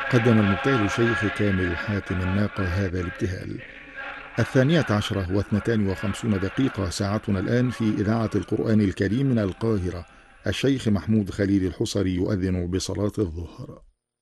قدم المبتهل الشيخ كامل حاتم الناقة هذا الابتهال. 12:52 ساعتنا الآن في إذاعة القرآن الكريم من القاهرة. الشيخ محمود خليل الحصري يؤذن بصلاة الظهر.